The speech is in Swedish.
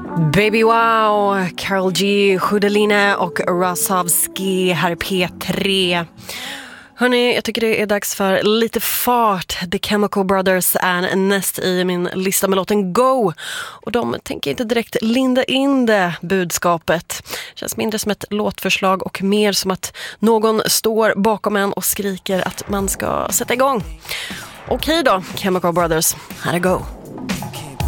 Baby Wow, Karol G, Shudeline och Rasovski här i P3. Hörrni, jag tycker det är dags för lite fart. The Chemical Brothers är näst i min lista med låten Go. Och de tänker inte direkt linda in det budskapet. Känns mindre som ett låtförslag och mer som att någon står bakom en och skriker att man ska sätta igång. Okej då, Chemical Brothers, här är Go.